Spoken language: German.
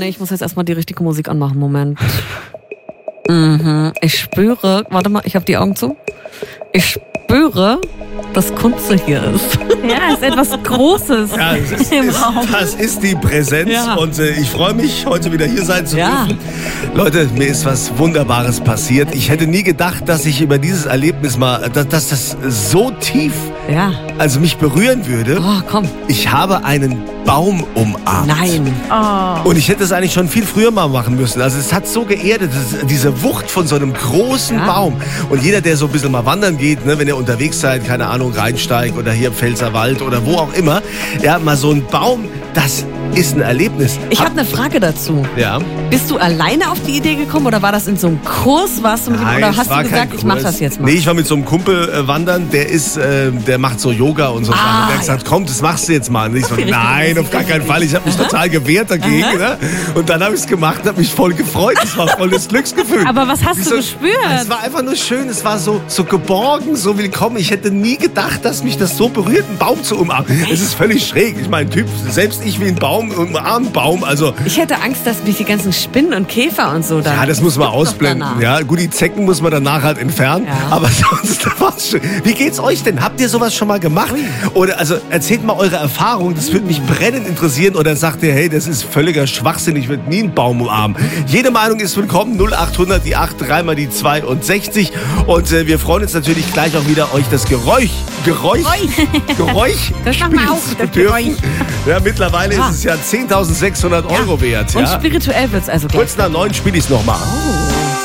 nee, ich muss jetzt erstmal die richtige Musik anmachen. Moment. Ich spüre, warte mal, ich habe die Augen zu. Ich spüre, dass Kunze hier ist. Ja, ist etwas Großes im Raum. Das ist die Präsenz und ich freue mich, heute wieder hier sein zu dürfen. Leute, mir ist was Wunderbares passiert. Ich hätte nie gedacht, dass ich über dieses Erlebnis mal, dass das so tief also mich berühren würde. Oh, komm. Ich habe einen Baum umarmt. Nein. Oh. Und ich hätte es eigentlich schon viel früher mal machen müssen. Also es hat so geerdet, diese Wucht von so einem großen Baum. Und jeder, der so ein bisschen mal wandern geht, ne, wenn ihr unterwegs seid, keine Ahnung, Rheinsteig oder hier im Pfälzerwald oder wo auch immer, ja, mal so ein Baum, das ist ein Erlebnis. Ich habe eine Frage dazu. Ja. Bist du alleine auf die Idee gekommen oder war das in so einem Kurs? Warst du mit ihm, oder hast du gesagt, ich mache das jetzt mal? Nee, ich war mit so einem Kumpel wandern, der macht so Yoga und so. Und der hat gesagt, komm, das machst du jetzt mal. Und ich so, nein, auf gar keinen Fall. Ich habe mich total gewehrt dagegen. Ne? Und dann habe ich es gemacht und habe mich voll gefreut. Das war voll das Glücksgefühl. Aber was hast du gespürt? Es war einfach nur schön. Es war so geborgen, so willkommen. Ich hätte nie gedacht, dass mich das so berührt, einen Baum zu umarmen. Es ist völlig schräg. Ich meine, Typ, selbst ich wie ein Baum, umarmen Baum. Also, ich hätte Angst, dass mich die ganzen Spinnen und Käfer und so dann... Ja, das muss man ausblenden. Ja, gut, die Zecken muss man danach halt entfernen. Ja. Aber sonst war es schön. Wie geht's euch denn? Habt ihr sowas schon mal gemacht? Oder also erzählt mal eure Erfahrung. Das würde mich brennend interessieren. Oder sagt ihr, hey, das ist völliger Schwachsinn. Ich würde nie einen Baum umarmen. Jede Meinung ist willkommen. 0800 die 8 3 mal die 62. Und wir freuen uns natürlich gleich auch wieder, euch das Geräusch das machen wir auch, das Geräusch. Ja, mittlerweile ist es ja 10.600 Euro wert. Und spirituell wird's also gleich. Kurz nach 9 spiele ich es nochmal.